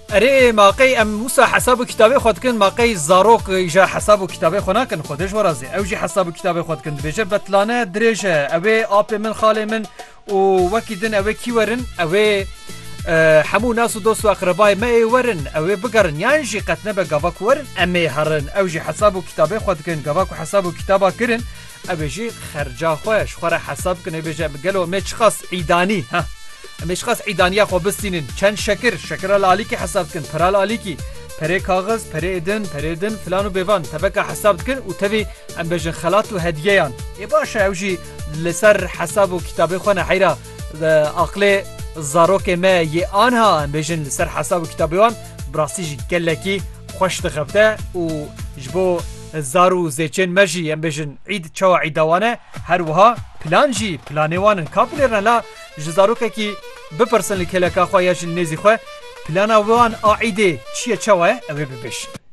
اره ماقی ام موسا حساب و کتابه خود کن ماقی زاروک ایجا حساب و کتابه خو نکن خودش ورازی او جی حساب و کتابه خود کن بجه بطلانه دریجه اوه آپ من خاله من و وکی دن اوه کی ورن اوه همو ناس و دوست و اقربای ما ای ورن اوه بگرن یعنی جی قطنه به گواک ورن امی هرن او جی حساب و کتابه خود کن گواک و حساب و کتابه کرن اوه جی خرجا خوش خوره حساب کنه بجه بگلو می چخص عیدانی ها مشخص عیدانیه خو بستینن چند شکر لالی کی حساب کن پرا لالی کی پره کاغذ پره دن فلان و بیوان تبکه حساب کن و تبی ام بجن خلات و هدیه‌یان ای باشه اوجی لسر حساب و کتابه خو نحیرا عقل زاروک ما یه آنها ام بجن لسر حساب و کتابه براستی گلکی خوش تخفته و جبو زارو زیچن مجی ام بجن عید چوا عیدوانه هر وها پلانوانن کابلرن لا جزاروکه کی بپرسن لکلکا خواه یا جل نیزی خواه پلانا وان آعیده چیه چواه اوه ببش